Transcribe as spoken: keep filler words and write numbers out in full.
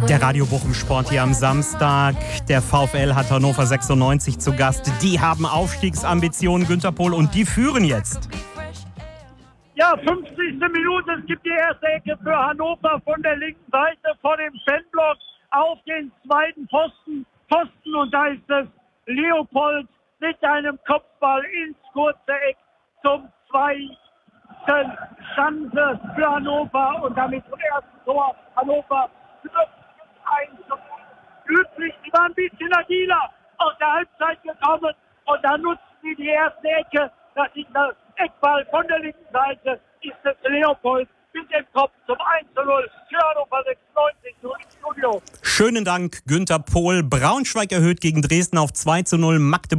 Der Radio Bochum Sport hier am Samstag. Der VfL hat Hannover sechsundneunzig zu Gast. Die haben Aufstiegsambitionen, Günther Pohl, und die führen jetzt. Ja, fünfzigste Minute. Es gibt die erste Ecke für Hannover von der linken Seite vor dem Fanblock auf den zweiten Pfosten. Pfosten und da ist es Leopold mit einem Kopfball ins kurze Eck zum zweiten. Chance für Hannover und damit zum ersten Tor. Hannover glücklich, die waren ein bisschen agiler aus der Halbzeit gekommen und dann nutzen sie die erste Ecke. Das ist der Eckball von der linken Seite, ist es Leopold mit dem Kopf zum eins zu null für Hannover sechsundneunzig im Studio. Schönen Dank, Günther Pohl. Braunschweig erhöht gegen Dresden auf zwei zu null. Magdeburg